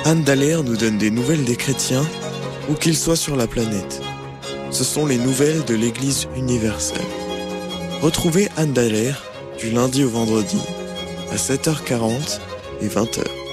Anne Dallaire nous donne des nouvelles des chrétiens, où qu'ils soient sur la planète. Ce sont les nouvelles de l'Église universelle. Retrouvez Anne Dallaire du lundi au vendredi à 7h40 et 20h.